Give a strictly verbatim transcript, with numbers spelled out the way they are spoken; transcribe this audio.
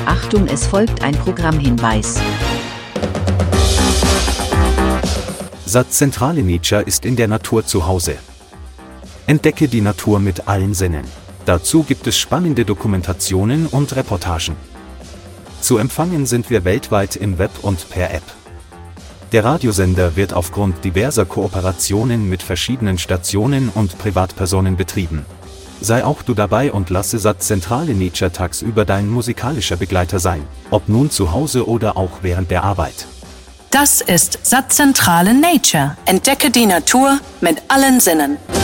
Achtung, es folgt ein Programmhinweis. Satzzentrale Nature ist in der Natur zu Hause. Entdecke die Natur mit allen Sinnen. Dazu gibt es spannende Dokumentationen und Reportagen. Zu empfangen sind wir weltweit im Web und per App. Der Radiosender wird aufgrund diverser Kooperationen mit verschiedenen Stationen und Privatpersonen betrieben. Sei auch du dabei und lasse Satzzentrale Nature tagsüber dein musikalischer Begleiter sein, ob nun zu Hause oder auch während der Arbeit. Das ist Satzzentrale Nature. Entdecke die Natur mit allen Sinnen.